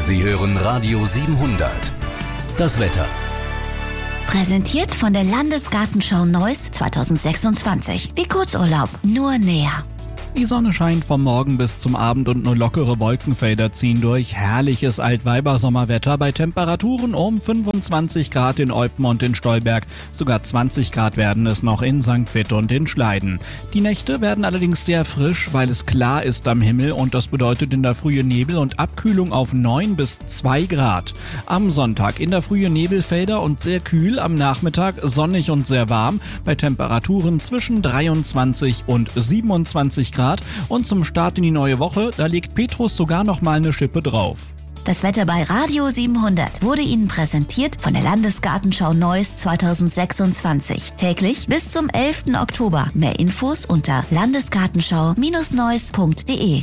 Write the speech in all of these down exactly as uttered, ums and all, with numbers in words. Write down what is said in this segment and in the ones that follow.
Sie hören Radio siebenhundert. Das Wetter. Präsentiert von der Landesgartenschau Neuss zweitausendsechsundzwanzig. Wie Kurzurlaub, nur näher. Die Sonne scheint vom Morgen bis zum Abend und nur lockere Wolkenfelder ziehen durch. Herrliches Altweiber-Sommerwetter bei Temperaturen um fünfundzwanzig Grad in Eupen und in Stolberg. Sogar zwanzig Grad werden es noch in Sankt Vith und in Schleiden. Die Nächte werden allerdings sehr frisch, weil es klar ist am Himmel und das bedeutet in der Frühe Nebel und Abkühlung auf neun bis zwei Grad. Am Sonntag in der Frühe Nebelfelder und sehr kühl, am Nachmittag sonnig und sehr warm bei Temperaturen zwischen dreiundzwanzig und siebenundzwanzig Grad. Und zum Start in die neue Woche, da legt Petrus sogar noch mal eine Schippe drauf. Das Wetter bei Radio siebenhundert wurde Ihnen präsentiert von der Landesgartenschau Neuss zweitausendsechsundzwanzig. Täglich bis zum elften Oktober. Mehr Infos unter landesgartenschau Neuss punkt de.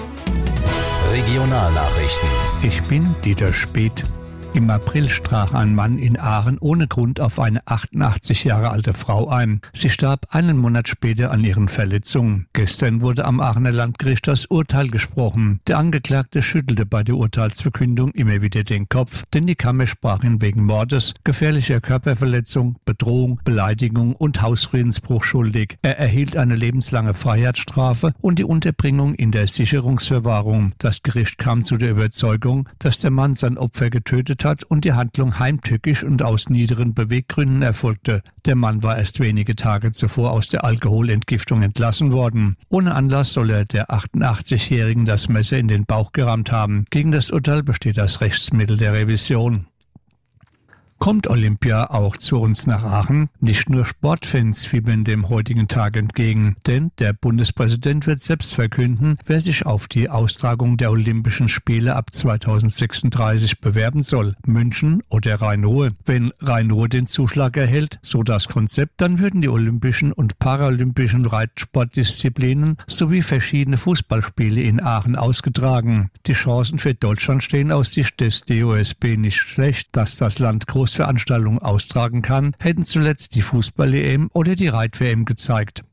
Regionalnachrichten. Ich bin Dieter Speth. Im April strach ein Mann in Aachen ohne Grund auf eine achtundachtzig Jahre alte Frau ein. Sie starb einen Monat später an ihren Verletzungen. Gestern wurde am Aachener Landgericht das Urteil gesprochen. Der Angeklagte schüttelte bei der Urteilsverkündung immer wieder den Kopf, denn die Kammer sprach ihn wegen Mordes, gefährlicher Körperverletzung, Bedrohung, Beleidigung und Hausfriedensbruch schuldig. Er erhielt eine lebenslange Freiheitsstrafe und die Unterbringung in der Sicherungsverwahrung. Das Gericht kam zu der Überzeugung, dass der Mann sein Opfer getötet hat und die Handlung heimtückisch und aus niederen Beweggründen erfolgte. Der Mann war erst wenige Tage zuvor aus der Alkoholentgiftung entlassen worden. Ohne Anlass soll er der achtundachtzigjährigen das Messer in den Bauch gerammt haben. Gegen das Urteil besteht das Rechtsmittel der Revision. Kommt Olympia auch zu uns nach Aachen? Nicht nur Sportfans fiebern dem heutigen Tag entgegen, denn der Bundespräsident wird selbst verkünden, wer sich auf die Austragung der Olympischen Spiele ab zweitausendsechsunddreißig bewerben soll, München oder Rhein-Ruhr. Wenn Rhein-Ruhr den Zuschlag erhält, so das Konzept, dann würden die olympischen und paralympischen Reitsportdisziplinen sowie verschiedene Fußballspiele in Aachen ausgetragen. Die Chancen für Deutschland stehen aus Sicht des D O S B nicht schlecht, dass das Land groß Veranstaltungen austragen kann, hätten zuletzt die Fußball-E M oder die Reit-W M gezeigt.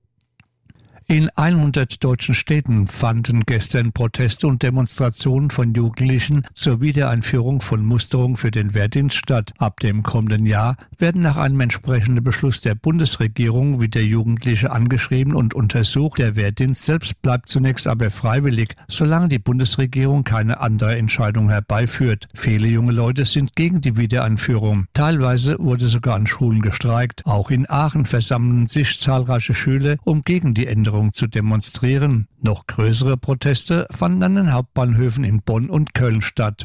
In hundert deutschen Städten fanden gestern Proteste und Demonstrationen von Jugendlichen zur Wiedereinführung von Musterung für den Wehrdienst statt. Ab dem kommenden Jahr werden nach einem entsprechenden Beschluss der Bundesregierung wieder Jugendliche angeschrieben und untersucht. Der Wehrdienst selbst bleibt zunächst aber freiwillig, solange die Bundesregierung keine andere Entscheidung herbeiführt. Viele junge Leute sind gegen die Wiedereinführung. Teilweise wurde sogar an Schulen gestreikt. Auch in Aachen versammeln sich zahlreiche Schüler, um gegen die Änderung zu demonstrieren. Noch größere Proteste fanden an den Hauptbahnhöfen in Bonn und Köln statt.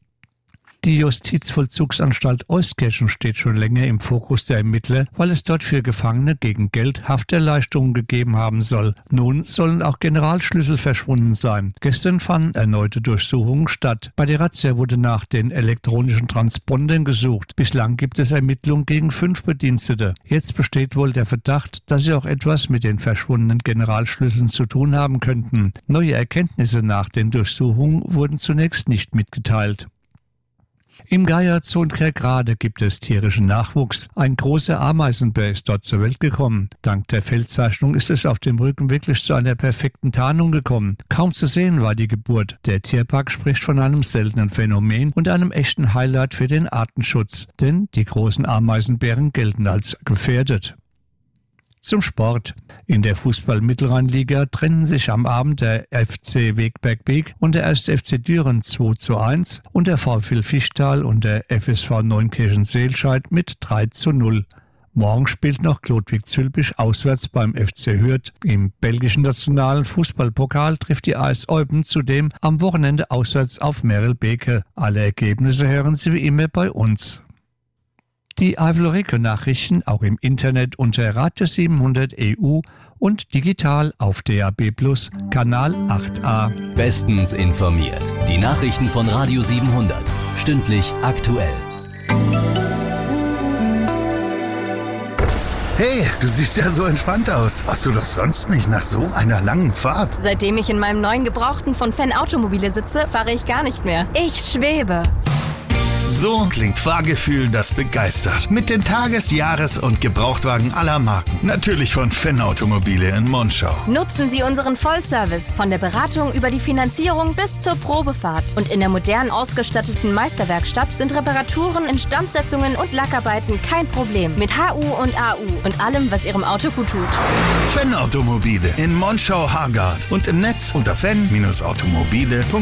Die Justizvollzugsanstalt Euskirchen steht schon länger im Fokus der Ermittler, weil es dort für Gefangene gegen Geld Hafterleichterungen gegeben haben soll. Nun sollen auch Generalschlüssel verschwunden sein. Gestern fanden erneute Durchsuchungen statt. Bei der Razzia wurde nach den elektronischen Transpondern gesucht. Bislang gibt es Ermittlungen gegen fünf Bedienstete. Jetzt besteht wohl der Verdacht, dass sie auch etwas mit den verschwundenen Generalschlüsseln zu tun haben könnten. Neue Erkenntnisse nach den Durchsuchungen wurden zunächst nicht mitgeteilt. Im Geier-Zoo in Kerkrade gibt es tierischen Nachwuchs. Ein großer Ameisenbär ist dort zur Welt gekommen. Dank der Feldzeichnung ist es auf dem Rücken wirklich zu einer perfekten Tarnung gekommen. Kaum zu sehen war die Geburt. Der Tierpark spricht von einem seltenen Phänomen und einem echten Highlight für den Artenschutz. Denn die großen Ameisenbären gelten als gefährdet. Zum Sport. In der Fußball-Mittelrheinliga trennen sich am Abend der F C Wegberg-Beek und der erste F C Düren zwei zu eins und der VfL Fichtal und der F S V Neunkirchen-Seelscheid mit drei zu null. Morgen spielt noch Klodwig-Zülpich auswärts beim F C Hürth. Im belgischen nationalen Fußballpokal trifft die A S Eupen zudem am Wochenende auswärts auf Merelbeke. Alle Ergebnisse hören Sie wie immer bei uns. Die Eifel-Region-Nachrichten auch im Internet unter Radio siebenhundert E U und digital auf D A B Plus, Kanal acht a. Bestens informiert. Die Nachrichten von Radio siebenhundert. Stündlich aktuell. Hey, du siehst ja so entspannt aus. Warst du doch sonst nicht nach so einer langen Fahrt? Seitdem ich in meinem neuen Gebrauchten von Fan Automobile sitze, fahre ich gar nicht mehr. Ich schwebe. So klingt Fahrgefühl, das begeistert. Mit den Tages-, Jahres- und Gebrauchtwagen aller Marken. Natürlich von Fenn Automobile in Monschau. Nutzen Sie unseren Vollservice von der Beratung über die Finanzierung bis zur Probefahrt. Und in der modern ausgestatteten Meisterwerkstatt sind Reparaturen, Instandsetzungen und Lackarbeiten kein Problem. Mit H U und A U und allem, was Ihrem Auto gut tut. Fenn Automobile in Monschau-Hargard und im Netz unter fenn Bindestrich automobile punkt de.